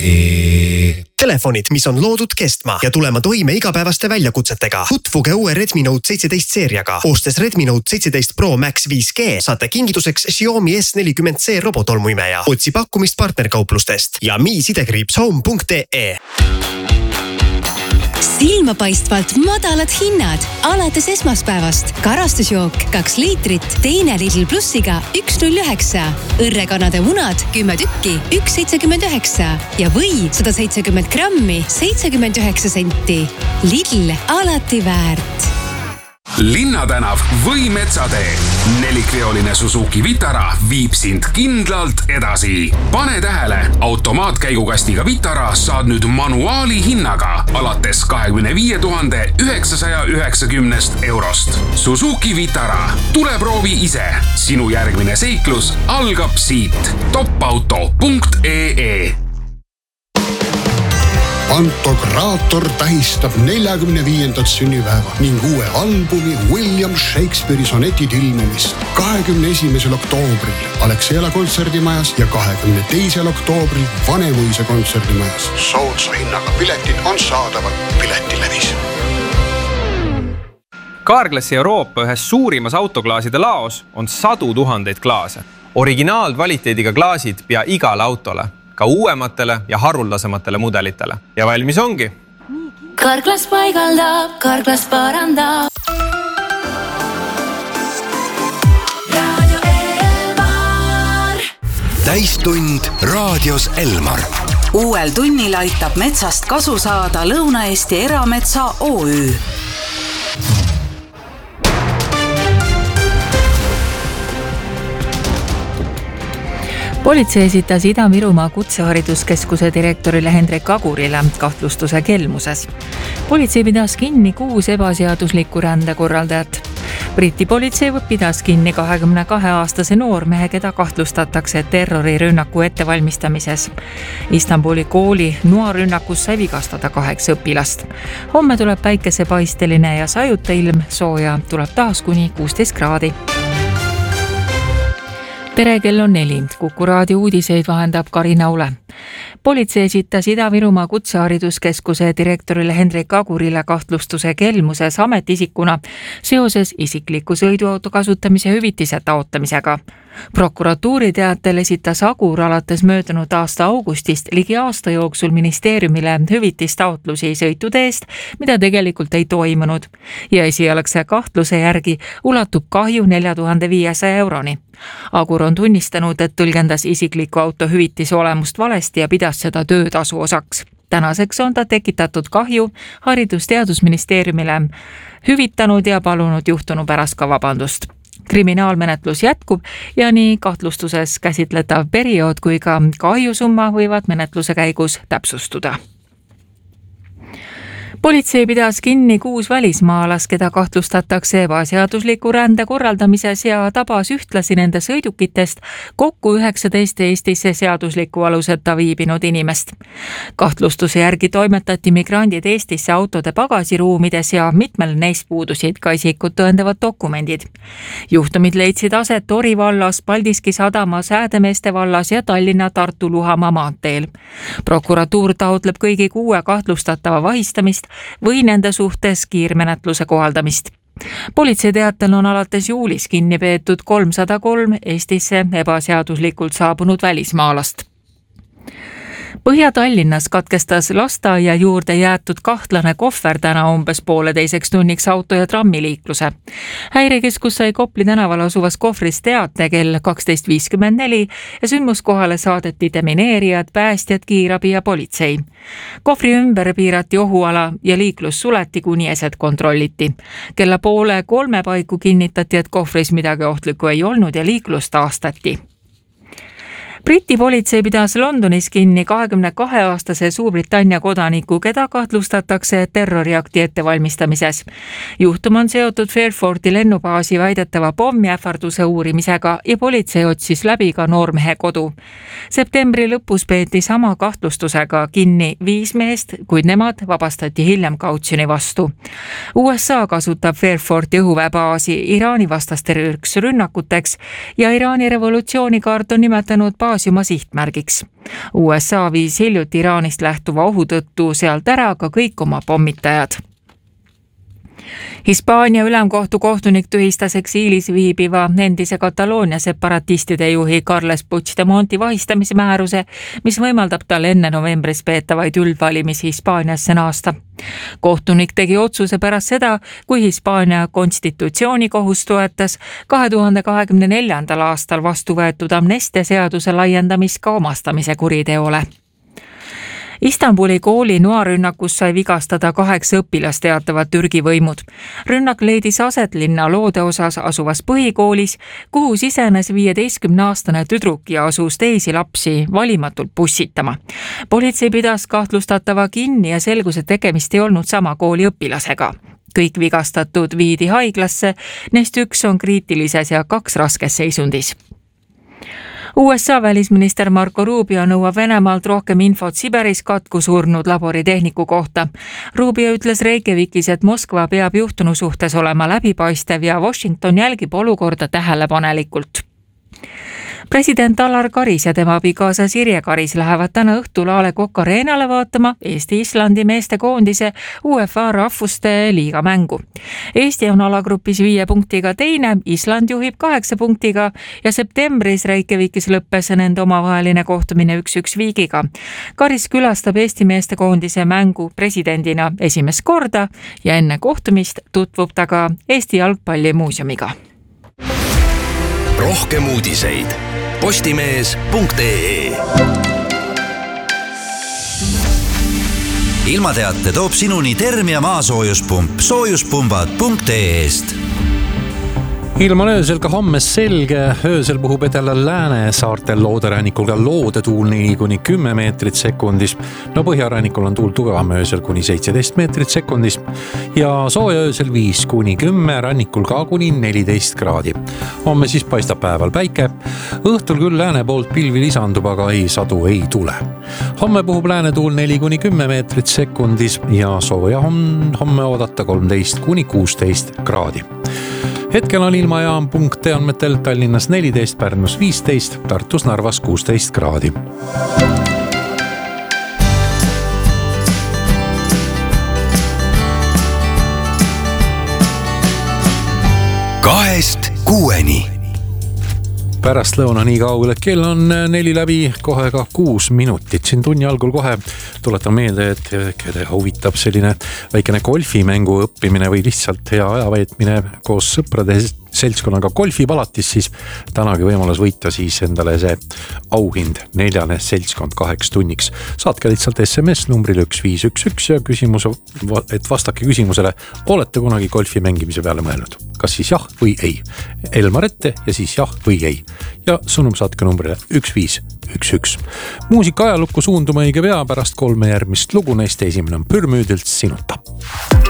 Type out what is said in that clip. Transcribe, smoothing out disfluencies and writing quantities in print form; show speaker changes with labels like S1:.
S1: Telefonid, mis on loodud kestma ja tulema toime igapäevaste väljakutsetega. Tutvuge uue Redmi Note 17 seeriaga. Ostes Redmi Note 17 Pro Max 5G saate kingituseks Xiaomi S40C robotolmuimeja. Otsi pakkumist partnerkauplustest ja mi-home.ee.
S2: Silmapaistvalt madalad hinnad alates esmaspäevast. Karastusjook 2 liitrit, teine Lidl Plussiga 1,09. Õrrekanade munad 10 tükki 1,79 ja või 170 grammi 79 senti. Lidl alati väärt.
S3: Linnatänav või Metsatee. 4-veoline Suzuki Vitara viib sind kindlalt edasi. Pane tähele, automaatkäigukastiga Vitara saad nüüd manuaali hinnaga alates 25 990 eurost. Suzuki Vitara. Tule proovi ise. Sinu järgmine seiklus algab siit. topauto.ee.
S4: Pantokraator tähistab 45. sünnipäeva ning uue albumi William Shakespeare'i sonetid ilmumist 21. oktoobril Alexela kontserdimajas ja 22. oktoobril Vanemuise kontserdimajas. Soodsa hinnaga piletid on saadaval Piletilevis.
S5: Carglassi Euroopa ühes suurimas autoklaaside laos on 100 000 klaase. Originaalkvaliteediga klaasid pea igale autole, ka uuematele ja haruldasematele mudelitele. Ja valmis ongi.
S6: Carglass paigaldab, Carglass parandab. Radio Elmar.
S7: Täistund raadios Elmar.
S8: Uuel tunnil aitab metsast kasu saada Lõuna-Eesti Erametsa OÜ.
S9: Politsei esitas Ida-Virumaa kutsehariduskeskuse direktorile Hendrik Agurile kahtlustuse kelmuses. Politsei pidas kinni 6 ebaseaduslikku rändekorraldajat. Briti politsei pidas kinni 22-aastase noormehe, keda kahtlustatakse terrorirünnaku ettevalmistamises. Istanbuli kooli noarünnakus sai vigastada 8 õpilast. Homme tuleb päikesepaisteline ja sajuta ilm, sooja tuleb taas kuni 16 kraadi. Perekell on 4. Kuku raadio uudiseid vahendab Karina Ule. Politsei esitas Ida-Virumaa kutsehariduskeskuse direktorile Hendrik Agurile kahtlustuse kelmuses ametiisikuna seoses isikliku sõiduauto kasutamise hüvitise taotlemisega. Prokuratuuri teatel esitas Agur alates möödunud aasta augustist ligi aasta jooksul ministeeriumile hüvitistaotlusi sõitude eest, mida tegelikult ei toimunud. Ja esialgse kahtluse järgi ulatub kahju 4500 euroni. Agur on tunnistanud, et tõlgendas isikliku auto hüvitise olemust valesti ja pidas seda töötasu osaks. Tänaseks on ta tekitatud kahju Haridus-Teadusministeeriumile hüvitanud ja palunud juhtunu pärast ka vabandust. Kriminaalmenetlus jätkub ja nii kahtlustuses käsitletav periood kui ka kahjusumma võivad menetluse käigus täpsustuda. Politsei pidas kinni 6 välismaalas, keda kahtlustatakse ebaseadusliku rände korraldamises ja tabas ühtlasi nende sõidukitest kokku 19 Eestisse seadusliku aluseta viibinud inimest. Kahtlustuse järgi toimetati migrandid Eestisse autode pagasiruumides ja mitmel neist puudusid ka isikut tõendavad dokumendid. Juhtumid leidsid aset Tori vallas, Paldiski sadamas, Häädemeeste vallas ja Tallinna-Tartu Luhamaa maanteel. Prokuratuur taotleb kõigi 6 kahtlustatava vahistamist või nende suhtes kiirmenetluse kohaldamist. Politsei teatel on alates juulis kinni peetud 303 Eestisse ebaseaduslikult saabunud välismaalast. Põhja-Tallinnas katkestas lasteaia juurde jäetud kahtlane kohver täna umbes 1,5 tunniks auto- ja trammiliikluse. Häirekeskus sai Kopli tänaval asuvas kohvris teate kell 12.54 ja sündmuskohale saadeti demineerijad, päästjad, kiirabi ja politsei. Kohvri ümber piirati ohuala ja liiklus suleti, kuni eset kontrolliti. Kella 2:30 paiku kinnitati, et kohvris midagi ohtlikku ei olnud ja liiklus taastati. Briti politsei pidas Londonis kinni 22-aastase Suurbritannia kodaniku, keda kahtlustatakse terroriakti ettevalmistamises. Juhtum on seotud Fairforti lennubaasi väidetava pommiähvarduse uurimisega ja politsei otsis läbi ka noormehe kodu. Septembri lõpus peeti sama kahtlustusega kinni 5 meest, kuid nemad vabastati hiljem kautsjoni vastu. USA kasutab Fairforti õhuväebaasi Iraani vastaste rünnakuteks ja Iraani revolutsioonikaart on nimetanud Aasia oma sihtmärgiks. USA viis hiljuti Iraanist lähtuva ohu tõttu sealt ära ka kõik oma pommitajad. Hispaania ülemkohtu kohtunik tühistas eksiilis viibiva endise Kataloonia separatistide juhi Carles Puigdemonti vahistamismääruse, mis võimaldab tal enne novembris peetavaid üldvalimisi Hispaaniasse naasta. Kohtunik tegi otsuse pärast seda, kui Hispaania konstitutsioonikohus toetas 2024. aastal vastu võetud amnestia seaduse laiendamist ka omastamise kuriteole. Istanbuli kooli noarünnakus sai vigastada 8 õpilast, teatavad Türgi võimud. Rünnak leidis aset linna loodeosas asuvas põhikoolis, kuhu sisenes 15-aastane tüdruk ja asus teisi lapsi valimatult pussitama. Politsei pidas kahtlustatava kinni ja selgus, et tegemist ei olnud sama kooli õpilasega. Kõik vigastatud viidi haiglasse, neist 1 on kriitilises ja 2 raskes seisundis. USA välisminister Marco Rubio nõuab Venemaalt rohkem infot Siberis katku surnud laboritehniku kohta. Rubio ütles Reykjavikis, et Moskva peab juhtunu suhtes olema läbipaistev ja Washington jälgib olukorda tähelepanelikult. President Alar Karis ja tema abikaasa Sirje Karis lähevad täna õhtul A. Le Coq Arenale vaatama Eesti-Islandi meestekoondise UEFA rahvuste liiga mängu. Eesti on alagrupis 5 punktiga teine, Island juhib 8 punktiga ja septembris Reykjavikis lõppes nende omavaheline kohtumine 1-1 viigiga. Karis külastab Eesti meestekoondise mängu presidendina esimest korda ja enne kohtumist tutvub ta ka Eesti jalgpallimuuseumiga.
S7: Rohkem uudiseid postimees.ee. Ilmateate toob sinuni Termia maasoojuspump soojuspumbad.ee-st.
S10: Ilm on öösel ka homme selge, öösel puhub edela Lääne-saartel looderannikul ka loodetuul 4-10 meetrit sekundis. No põhjarannikul on tuul tugevam öösel kuni 17 meetrit sekundis ja sooja öösel 5-10, rannikul ka kuni 14 kraadi. Homme siis paistab päeval päike. Õhtul küll lääne poolt pilvi lisandub, aga sadu ei tule. Homme puhub läänetuul 4-10 meetrit sekundis ja sooja homme oodata 13-16 kraadi. Hetkel on ilmajaam punkte andmetel Tallinnas 14, Pärnus 15, Tartus Narvas 16 kraadi.
S7: Kahest 6-ni.
S10: Pärast lõuna nii kaugel, et kell on 4 läbi, kohe ka 6 minutit. Siin tunni algul kohe tuletan meelde, et keda huvitab selline väikene golfimängu õppimine või lihtsalt hea ajaveetmine koos sõprade seltskonnaga golfipalatis, siis tänagi võimalus võita siis endale see auhind 4. seltskond 8 tunniks. Saatke lihtsalt SMS numbril 1511 ja küsimus, et vastake küsimusele, olete kunagi golfi mängimise peale mõelnud? Kas siis jah või ei? Elmar ette ja siis jah või ei. Ja sõnum saatke numbrile 1511. Muusika ajalukku suunduma õige pea pärast 3 järgmist lugu, neist esimene on Pürmüüdilt Sinuta.